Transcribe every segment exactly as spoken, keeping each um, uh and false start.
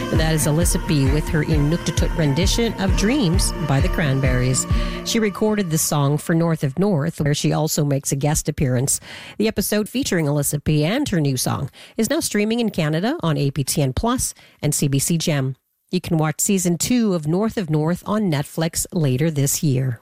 And that is Alyssa B. with her Inuktitut rendition of Dreams by the Cranberries. She recorded the song for North of North, where she also makes a guest appearance. The episode featuring Alyssa B. and her new song is now streaming in Canada on A P T N Plus and C B C Gem. You can watch season two of North of North on Netflix later this year.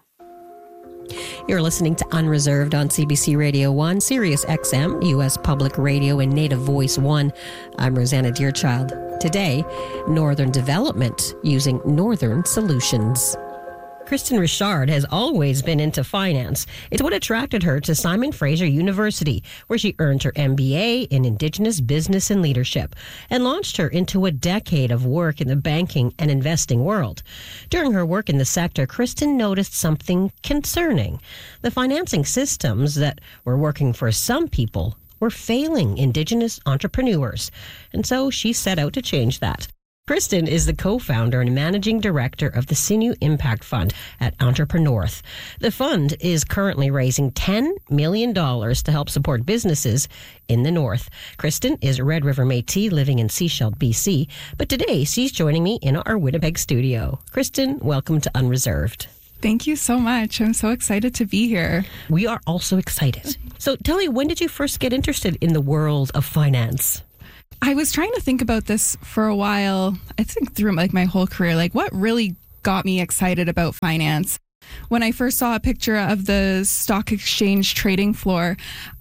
You're listening to Unreserved on C B C Radio one, Sirius X M, U S Public Radio, and Native Voice one. I'm Rosanna Deerchild. Today, Northern Development using Northern Solutions. Kristen Richard has always been into finance. It's what attracted her to Simon Fraser University, where she earned her M B A in Indigenous Business and Leadership and launched her into a decade of work in the banking and investing world. During her work in the sector, Kristen noticed something concerning. The financing systems that were working for some people were failing Indigenous entrepreneurs, and so she set out to change that. Kristen is the co-founder and managing director of the Sinew Impact Fund at Entrepreneurth. The fund is currently raising ten million dollars to help support businesses in the North. Kristen is a Red River Métis living in Sechelt, B C, but today she's joining me in our Winnipeg studio. Kristen, welcome to Unreserved. Thank you so much. I'm so excited to be here. We are also excited. So tell me, when did you first get interested in the world of finance? I was trying to think about this for a while. I think through like my whole career, like what really got me excited about finance. When I first saw a picture of the stock exchange trading floor,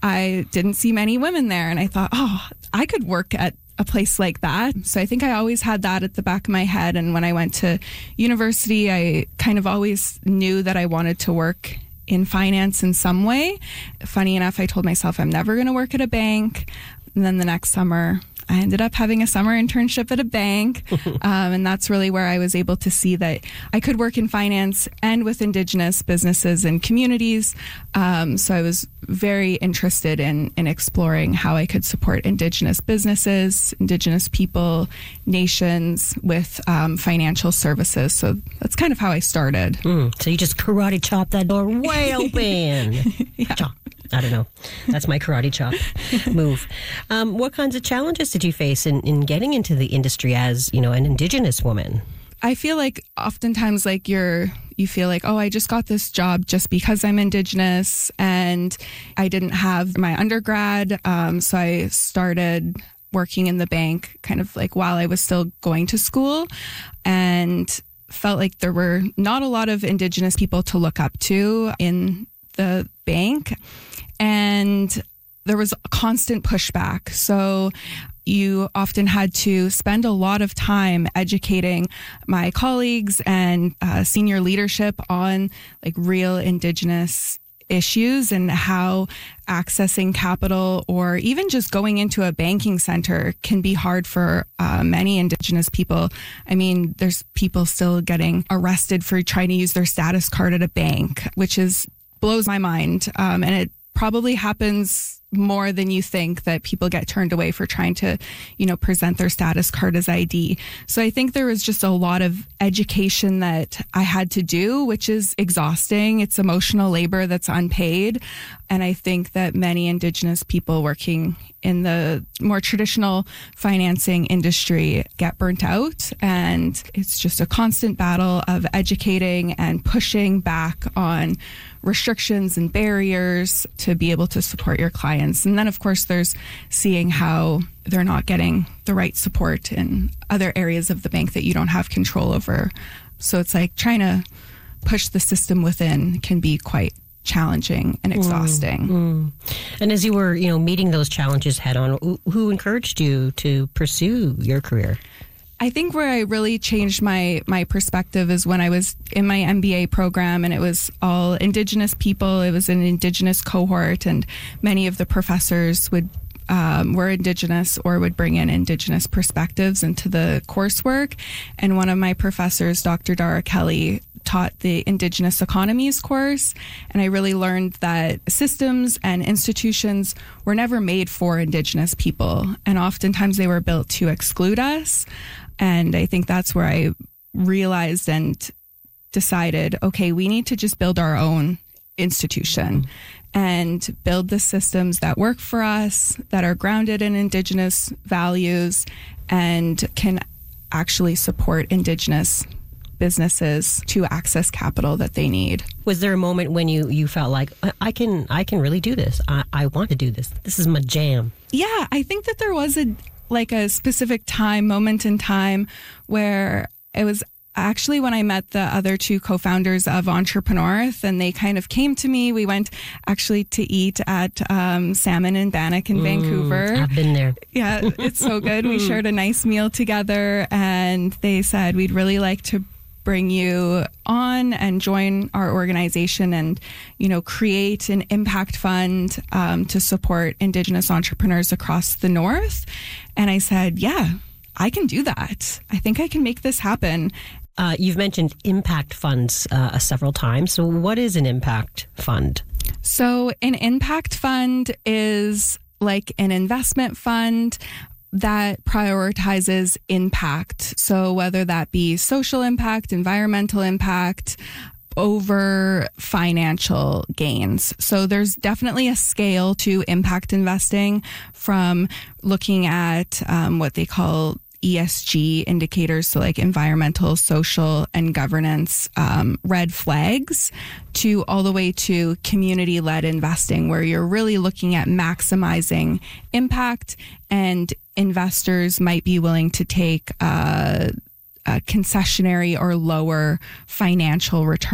I didn't see many women there. And I thought, oh, I could work at a place like that. So I think I always had that at the back of my head. And when I went to university, I kind of always knew that I wanted to work in finance in some way. Funny enough, I told myself I'm never going to work at a bank. And then the next summer, I ended up having a summer internship at a bank. um, and that's really where I was able to see that I could work in finance and with Indigenous businesses and communities. Um, so I was very interested in, in exploring how I could support Indigenous businesses, Indigenous people, nations with um, financial services. So that's kind of how I started. Mm, so you just karate chopped that door way open. Yeah. Chop. I don't know. That's my karate chop move. Um, what kinds of challenges did you face in, in getting into the industry as, you know, an Indigenous woman? I feel like oftentimes like you're, you feel like, oh, I just got this job just because I'm Indigenous and I didn't have my undergrad. Um, so I started working in the bank kind of like while I was still going to school and felt like there were not a lot of Indigenous people to look up to in the bank. And there was a constant pushback. So you often had to spend a lot of time educating my colleagues and uh, senior leadership on like real Indigenous issues and how accessing capital or even just going into a banking center can be hard for uh, many Indigenous people. I mean, there's people still getting arrested for trying to use their status card at a bank, which is blows my mind. Um, and it probably happens more than you think, that people get turned away for trying to, you know, present their status card as I D. So I think there was just a lot of education that I had to do, which is exhausting. It's emotional labor that's unpaid. And I think that many Indigenous people working in the more traditional financing industry get burnt out. And it's just a constant battle of educating and pushing back on restrictions and barriers to be able to support your clients. And then, of course, there's seeing how they're not getting the right support in other areas of the bank that you don't have control over. So it's like trying to push the system within can be quite challenging and exhausting. Mm, mm. And as you were, you know, meeting those challenges head on, who, who encouraged you to pursue your career? I think where I really changed my my perspective is when I was in my M B A program, and it was all Indigenous people. It was an Indigenous cohort, and many of the professors would um, were Indigenous or would bring in Indigenous perspectives into the coursework. And one of my professors, Doctor Dara Kelly, taught the Indigenous Economies course, and I really learned that systems and institutions were never made for Indigenous people, and oftentimes they were built to exclude us. And I think that's where I realized and decided, okay, we need to just build our own institution mm-hmm. and build the systems that work for us, that are grounded in Indigenous values and can actually support Indigenous businesses to access capital that they need. Was there a moment when you, you felt like, I can I can really do this? I, I want to do this. This is my jam. Yeah, I think that there was a like a specific time, moment in time, where it was actually when I met the other two co-founders of Entrepreneurth, and they kind of came to me. We went actually to eat at um, Salmon and Bannock in mm, Vancouver. I've been there. Yeah, it's so good. We shared a nice meal together, and they said, we'd really like to bring you on and join our organization and, you know, create an impact fund um, to support Indigenous entrepreneurs across the North. And I said, yeah, I can do that. I think I can make this happen. Uh, you've mentioned impact funds uh, several times. So what is an impact fund? So an impact fund is like an investment fund that prioritizes impact. So whether that be social impact, environmental impact, over financial gains. So there's definitely a scale to impact investing, from looking at um, what they call E S G indicators, so like environmental, social, and governance um, red flags, to all the way to community-led investing, where you're really looking at maximizing impact, and investors might be willing to take uh, a concessionary or lower financial return